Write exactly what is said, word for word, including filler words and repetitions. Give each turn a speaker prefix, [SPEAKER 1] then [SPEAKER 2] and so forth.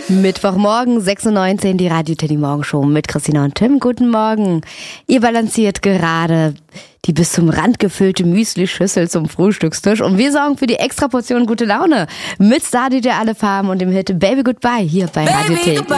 [SPEAKER 1] Mittwochmorgen, sechs Uhr neunzehn, die Radio Teddy Morgenshow mit Christina und Tim. Guten Morgen. Ihr balanciert gerade die bis zum Rand gefüllte Müsli-Schüssel zum Frühstückstisch und wir sorgen für die extra Portion gute Laune mit Star D J Alle Farben und dem Hit Baby Goodbye hier bei Radio Teddy.